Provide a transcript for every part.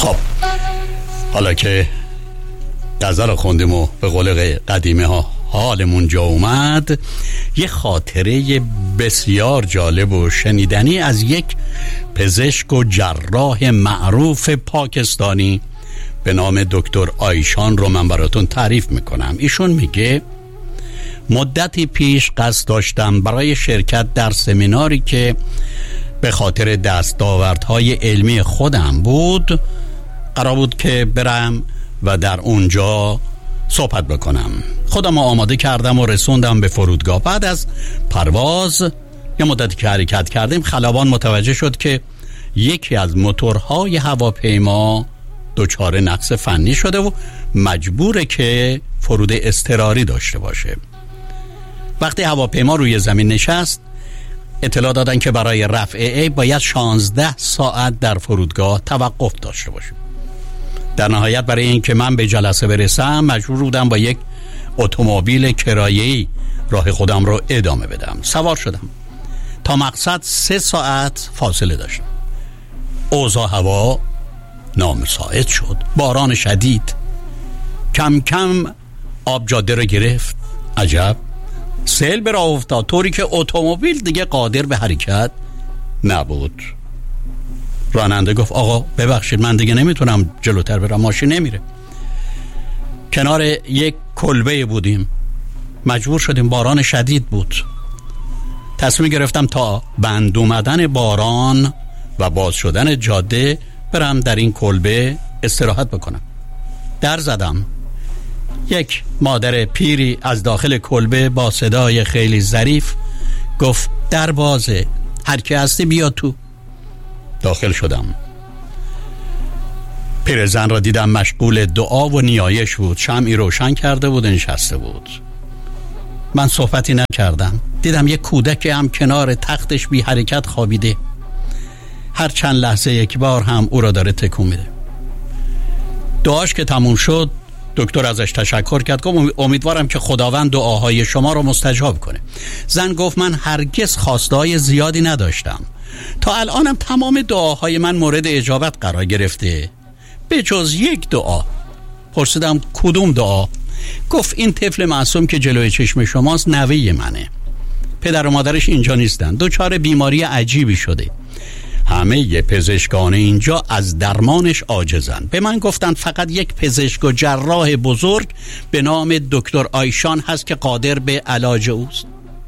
خب حالا که غزل خوندیم و به قول قدیمه ها حالمون جا اومد، یه خاطره بسیار جالب و شنیدنی از یک پزشک و جراح معروف پاکستانی به نام دکتر آیشان رو من براتون تعریف میکنم. ایشون میگه مدتی پیش قصد داشتم برای شرکت در سمیناری که به خاطر دستاوردهای علمی خودم بود قرار بود که برم و در اونجا صحبت بکنم. خودم آماده کردم و رسوندم به فرودگاه. بعد از پرواز یه مدتی که حرکت کردیم خلبان متوجه شد که یکی از موتورهای هواپیما دچار نقص فنی شده و مجبوره که فرود اضطراری داشته باشه. وقتی هواپیما روی زمین نشست اطلاع دادن که برای رفع باید 16 ساعت در فرودگاه توقف داشته باشیم. در نهایت برای اینکه من به جلسه برسم مجبور بودم با یک اتومبیل کرایه‌ای راه خودم رو ادامه بدم. سوار شدم. تا مقصد 3 ساعت فاصله داشتم. اوضاع هوا نامساعد شد. باران شدید کم کم آب جاده رو گرفت. عجب، سیل به راه افتاد طوری که اتومبیل دیگه قادر به حرکت نبود. راننده گفت آقا ببخشید من دیگه نمیتونم جلوتر برم، ماشین نمیره. کنار یک کلبه بودیم، مجبور شدیم، باران شدید بود. تصمیم گرفتم تا بند اومدن باران و باز شدن جاده برم در این کلبه استراحت بکنم. در زدم. یک مادر پیری از داخل کلبه با صدای خیلی ظریف گفت در بازه، هر کی هستی بیا تو. داخل شدم. پیرزن را دیدم مشغول دعا و نیایش بود. شمعی روشن کرده بود، نشسته بود. من صحبتی نکردم. دیدم یک کودک هم کنار تختش بی حرکت خوابیده. هر چند لحظه یک بار هم او را داره تکون میده. دعاش که تموم شد دکتر ازش تشکر کرد، گفت امیدوارم که خداوند دعاهای شما را مستجاب کنه. زن گفت من هرگز خواسته‌های زیادی نداشتم، تا الانم تمام دعاهای من مورد اجابت قرار گرفته به جز یک دعا. پرسیدم کدوم دعا؟ گفت این طفل معصوم که جلوی چشم شماست نوه منه. پدر و مادرش اینجا نیستن، دچار بیماری عجیبی شده. همه پزشکان اینجا از درمانش عاجزن. به من گفتن فقط یک پزشک و جراح بزرگ به نام دکتر آیشان هست که قادر به علاج اوست.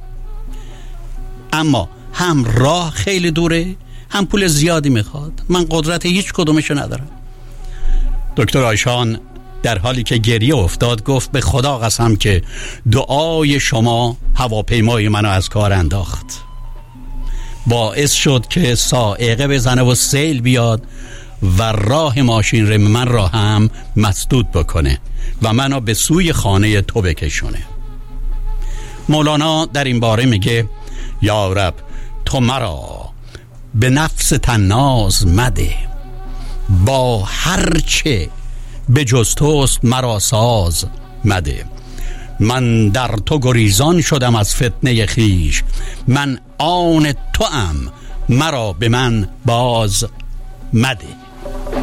اما هم راه خیلی دوره، هم پول زیادی میخواد. من قدرت هیچ کدومشو ندارم. دکتر آیشان در حالی که گریه افتاد گفت به خدا قسم که دعای شما هواپیمای منو از کار انداخت، باعث شد که صاعقه بزنه و سیل بیاد و راه ماشین رو من را هم مسدود بکنه و منو به سوی خانه تو بکشونه. مولانا در این باره میگه یا رب تو مرا به نفس تناز مده، با هرچه به جز توست مرا ساز مده. من در تو گریزان شدم از فتنه خیش، من آن تو ام مرا به من باز مده.